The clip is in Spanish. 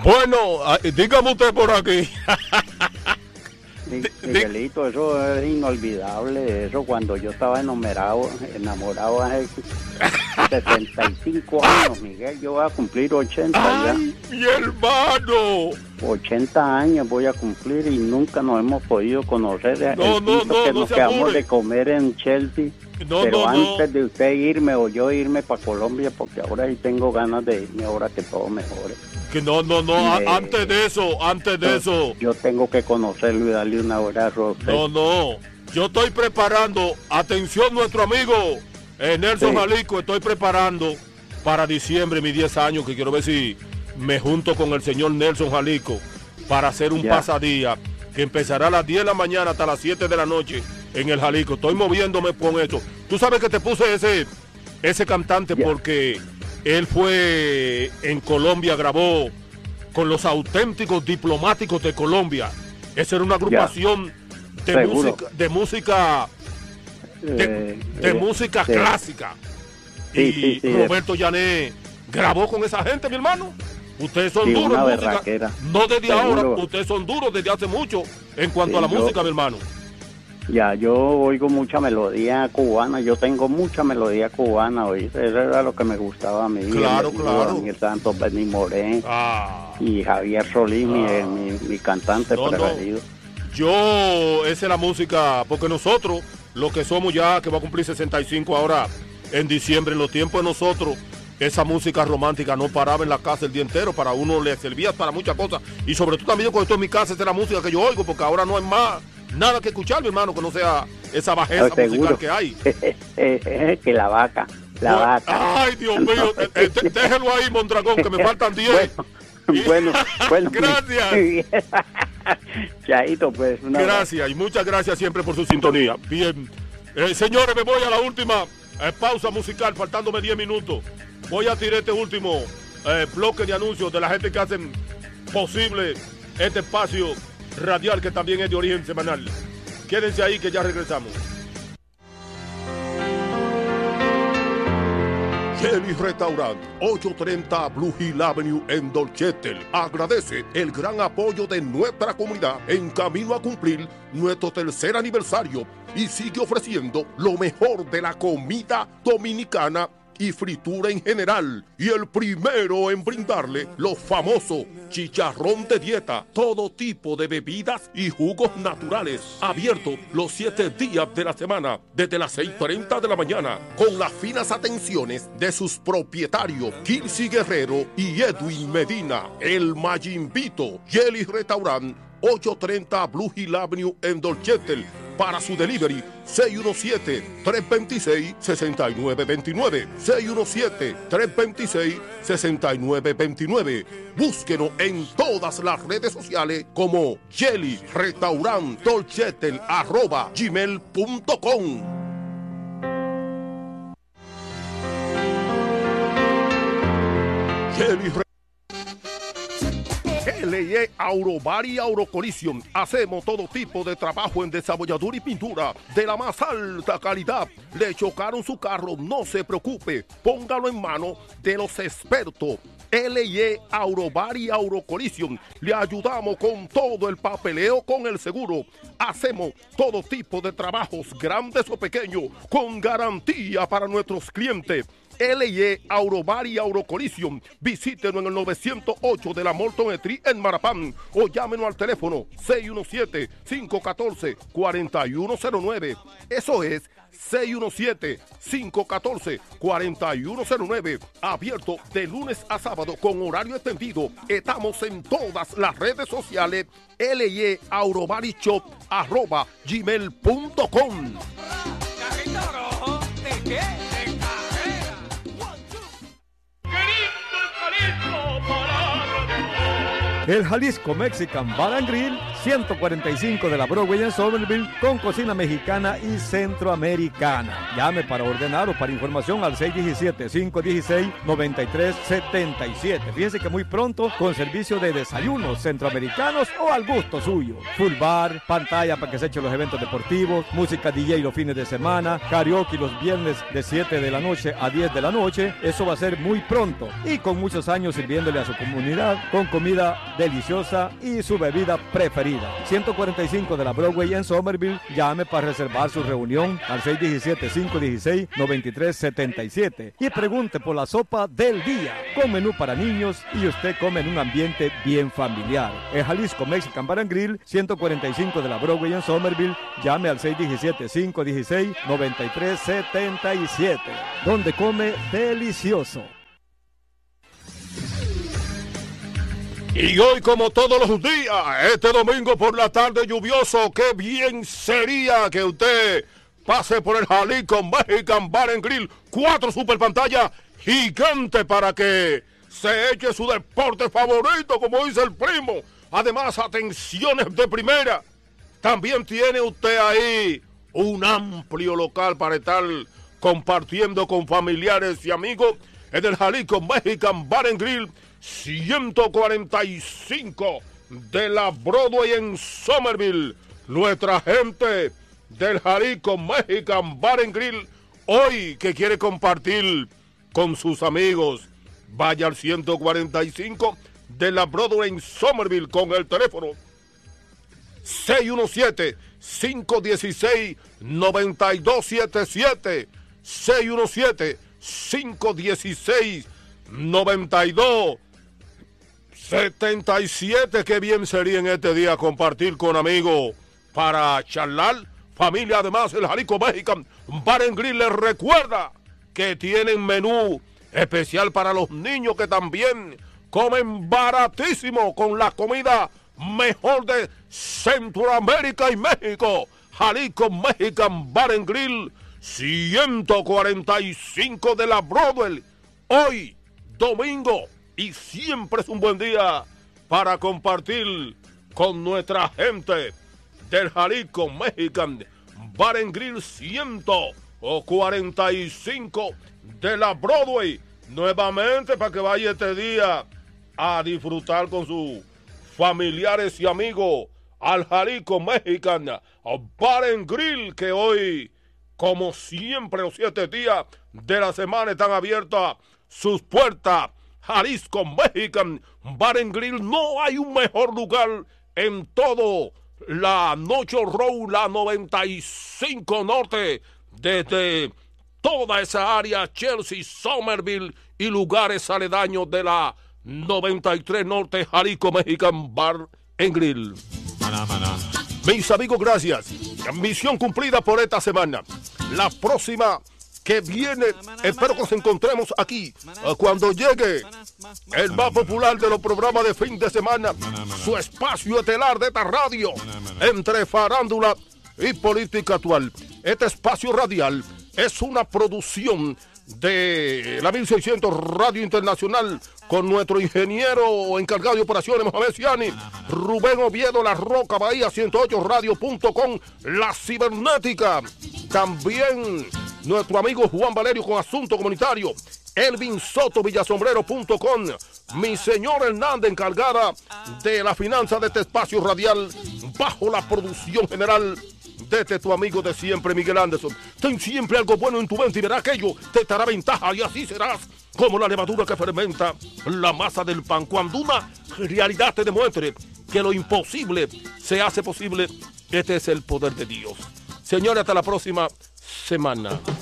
Bueno, dígame usted por aquí. Miguelito, eso es inolvidable. Eso cuando yo estaba enamorado hace 75 años, Miguel. Yo voy a cumplir 80 ¡Ay, ya. Mi hermano! 80 años voy a cumplir y nunca nos hemos podido conocer. Nos quedamos de comer en Chelsea. Pero antes de usted irme o yo irme para Colombia, porque ahora sí tengo ganas de irme ahora que todo mejore. Que no, antes de eso. Yo tengo que conocerlo y darle un abrazo a usted. No, yo estoy preparando, atención nuestro amigo Nelson Jalico, estoy preparando para diciembre mis 10 años, que quiero ver si me junto con el señor Nelson Jalico para hacer un pasadía que empezará a las 10 de la mañana hasta las 7 de la noche en el Jalico. Estoy moviéndome con esto. Tú sabes que te puse ese cantante porque él fue en Colombia, grabó con los auténticos diplomáticos de Colombia. Esa era una agrupación de música clásica. Y Roberto Llané grabó con esa gente, mi hermano. Ustedes son duros en música. No desde ahora, ustedes son duros desde hace mucho en cuanto a la música, mi hermano. Ya, yo oigo mucha melodía cubana, yo tengo mucha melodía cubana, ¿oíste? Eso era lo que me gustaba a mí. Claro. Daniel Santos, Benny Moré y Javier Solís, mi cantante preferido. Esa es la música, porque nosotros, lo que somos ya, que va a cumplir 65 ahora en diciembre, en los tiempos de nosotros, esa música romántica no paraba en la casa el día entero, para uno le servía para muchas cosas, y sobre todo también cuando estoy en mi casa, esa es la música que yo oigo, porque ahora no hay más nada que escuchar, mi hermano, que no sea esa bajeza musical que hay. Que la vaca. Ay, Dios mío, déjelo ahí, Mondragón, que me faltan 10. Bueno. Gracias. Chaito, pues. Gracias, y muchas gracias siempre por su sintonía. Bien. Señores, me voy a la última pausa musical, faltándome 10 minutos. Voy a tirar este último bloque de anuncios de la gente que hacen posible este espacio radial que también es de origen semanal. Quédense ahí que ya regresamos. Jelly Restaurant, 830 Blue Hill Avenue en Dorchester. Agradece el gran apoyo de nuestra comunidad en camino a cumplir nuestro 3er aniversario y sigue ofreciendo lo mejor de la comida dominicana y fritura en general, y el primero en brindarle los famosos chicharrón de dieta, todo tipo de bebidas y jugos naturales, abierto los 7 días de la semana, desde las 6:30 de la mañana, con las finas atenciones de sus propietarios, Kilsi Guerrero y Edwin Medina. El Mayimbito, Jelly Restaurant, 830 Blue Hill Avenue en Dorchester. Para su delivery, 617-326-6929. 617-326-6929. Búsquenos en todas las redes sociales como Jelly Restaurant Dorchester @gmail.com. Jelly L.E. Aurobar y Aurocollision. Hacemos todo tipo de trabajo en desabolladura y pintura de la más alta calidad. Le chocaron su carro, no se preocupe, póngalo en mano de los expertos. L.E. Aurobar y Aurocollision. Le ayudamos con todo el papeleo con el seguro. Hacemos todo tipo de trabajos, grandes o pequeños, con garantía para nuestros clientes. L.E. Aurobar y Aurocollision. Visítenos en el 908 de la Morton Street en Marapán o llámenos al teléfono 617-514-4109. Eso es 617-514-4109. Abierto de lunes a sábado con horario extendido. Estamos en todas las redes sociales. L.E. Aurobarichop @gmail.com. El Jalisco Mexican Bar and Grill 145 de la Broadway en Somerville, con cocina mexicana y centroamericana. Llame para ordenar o para información al 617-516-9377. Fíjense que muy pronto, con servicio de desayunos centroamericanos o al gusto suyo. Full bar, pantalla para que se echen los eventos deportivos, música DJ los fines de semana, karaoke los viernes de 7 de la noche a 10 de la noche. Eso va a ser muy pronto, y con muchos años sirviéndole a su comunidad con comida deliciosa y su bebida preferida. 145 de la Broadway en Somerville. Llame para reservar su reunión al 617-516-9377 y pregunte por la sopa del día, con menú para niños, y usted come en un ambiente bien familiar. En Jalisco Mexican Bar and Grill, 145 de la Broadway en Somerville. Llame al 617-516-9377, donde come delicioso. Y hoy, como todos los días, este domingo por la tarde lluvioso, qué bien sería que usted pase por el Jalisco Mexican Bar and Grill. 4 super pantallas gigantes para que se eche su deporte favorito, como dice el primo. Además, atenciones de primera. También tiene usted ahí un amplio local para estar compartiendo con familiares y amigos en el Jalisco Mexican Bar and Grill, 145 de la Broadway en Somerville. Nuestra gente del Jalisco Mexican Bar and Grill, hoy que quiere compartir con sus amigos, vaya al 145 de la Broadway en Somerville con el teléfono 617-516-9277, 617-516-9277. Qué bien sería en este día compartir con amigos para charlar. Familia, además, el Jalisco Mexican Bar and Grill les recuerda que tienen menú especial para los niños, que también comen baratísimo con la comida mejor de Centroamérica y México. Jalisco Mexican Bar and Grill, 145 de la Broadway. Hoy, domingo, y siempre es un buen día para compartir con nuestra gente del Jalisco Mexican Bar and Grill, 145 de la Broadway. Nuevamente, para que vaya este día a disfrutar con sus familiares y amigos al Jalisco Mexican Bar and Grill, que hoy, como siempre, los 7 días de la semana están abiertas sus puertas. Jalisco Mexican Bar and Grill, no hay un mejor lugar en todo la Noche Row, la 95 Norte, desde toda esa área, Chelsea, Somerville y lugares aledaños de la 93 Norte. Jalisco Mexican Bar and Grill. Mis amigos, gracias. Misión cumplida por esta semana. La próxima que viene, espero que nos encontremos aquí cuando llegue el más popular de los programas de fin de semana, su espacio estelar de esta radio, entre farándula y política actual. Este espacio radial es una producción de la 1600 Radio Internacional, con nuestro ingeniero encargado de operaciones, Mohamed Ciani, Rubén Oviedo, La Roca, Bahía, 108radio.com, La Cibernética. También nuestro amigo Juan Valerio con Asunto Comunitario, Elvin Soto, Villasombrero.com, mi señor Hernández, encargada de la finanza de este espacio radial, bajo la producción general de tu amigo de siempre, Miguel Anderson. Ten siempre algo bueno en tu mente y verás aquello te dará ventaja, y así serás como la levadura que fermenta la masa del pan. Cuando una realidad te demuestre que lo imposible se hace posible, este es el poder de Dios. Señores, hasta la próxima semana.